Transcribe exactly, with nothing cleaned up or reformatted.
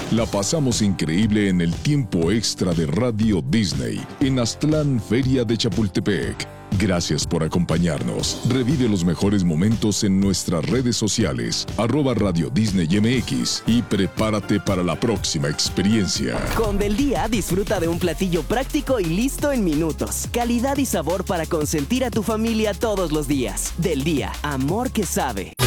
La pasamos increíble en el tiempo extra de Radio Disney en Aztlán, Feria de Chapultepec. Gracias por acompañarnos. Revive los mejores momentos en nuestras redes sociales, arroba Radio Disney M X, y prepárate para la próxima experiencia. Con Del Día, disfruta de un platillo práctico y listo en minutos. Calidad y sabor para consentir a tu familia todos los días. Del Día, amor que sabe.